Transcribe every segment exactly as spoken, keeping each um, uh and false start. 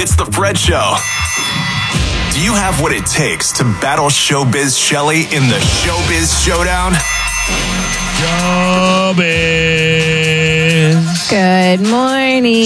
It's the Fred Show. Do you have what it takes to battle Showbiz Shelley in the Showbiz Showdown? Showbiz. Good morning.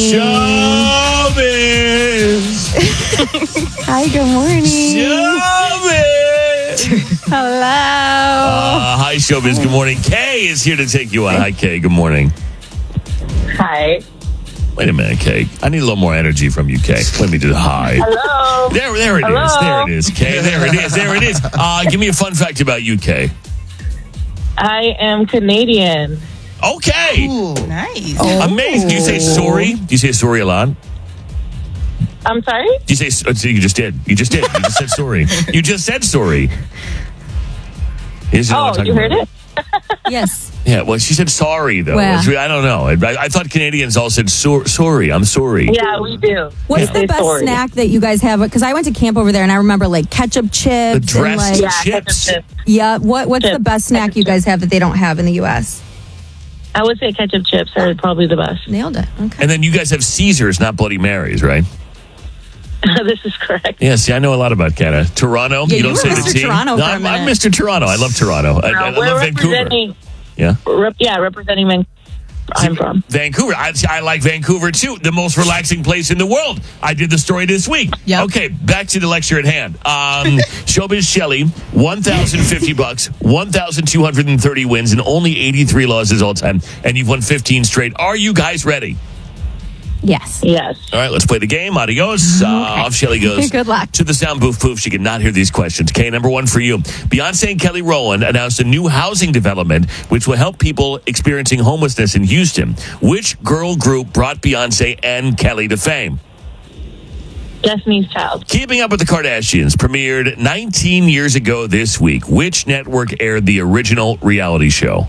Showbiz. Hi, good morning. Showbiz. Hello. Uh, hi, Showbiz. Good morning. Kay is here to take you on. Hi, Kay. Good morning. Hi. Wait a minute, Kay. I need a little more energy from you, Kay. Let me do the hi. Hello. There, there it Hello. is. There it is, Kay. There it is. There it is. Uh, give me a fun fact about you, Kay. I am Canadian. Okay. Ooh, nice. Amazing. Do you say sorry? Do you say sorry a lot? I'm sorry? Do you say so you just did? You just did. You just said sorry. You just said sorry. Here's what I'm Oh, talking you heard about. it? Yes. Yeah, well, she said sorry, though. Well. It's- I don't know. I, I thought Canadians all said sor- sorry. I'm sorry. Yeah, we do. What's We the say best sorry. snack that you guys have? Because I went to camp over there and I remember like ketchup chips. The and dressed like, Yeah, chips. ketchup chips. yeah. What What's the Chips. best snack Ketchup you guys have that they don't have in the U S? I would say ketchup chips are probably the best. Nailed it. Okay. And then you guys have Caesars, not Bloody Marys, right? This is correct. Yeah, see, I know a lot about Canada. Toronto, Yeah, you don't you were say the Mister team. Toronto no, for a I'm, I'm minute. Mister Toronto. I love Toronto. I, I, I Uh, we're love Vancouver. representing, Yeah. rep, yeah, representing Vancouver. I'm from. Vancouver. I, I like Vancouver, too. The most relaxing place in the world. I did the story this week. Yep. Okay, back to the lecture at hand. Um, Showbiz Shelley, one thousand fifty bucks, one thousand two hundred thirty wins, and only eighty-three losses all time. And you've won fifteen straight. Are you guys ready? Yes. Yes. All right, let's play the game. Adios. Uh, off Shelley goes. Good luck. To the sound booth poof. She cannot hear these questions. Okay, number one for you. Beyonce and Kelly Rowland announced a new housing development which will help people experiencing homelessness in Houston. Which girl group brought Beyonce and Kelly to fame? Destiny's Child. Keeping Up with the Kardashians premiered nineteen years ago this week. Which network aired the original reality show?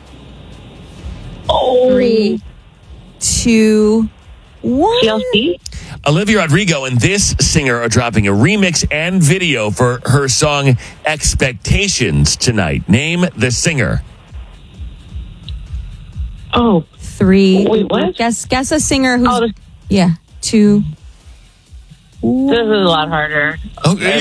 Oh. Three, two, one. T L C? Olivia Rodrigo and this singer are dropping a remix and video for her song Expectations tonight. Name the singer. Oh. Three. Wait, what? Guess guess a singer who's Oh, this, yeah. Two. this is a lot harder. Okay.